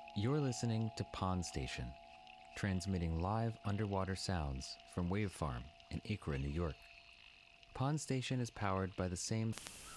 You're listening to Pond Station, transmitting live underwater sounds from Wave Farm in Acra, New York. Pond Station is powered by the same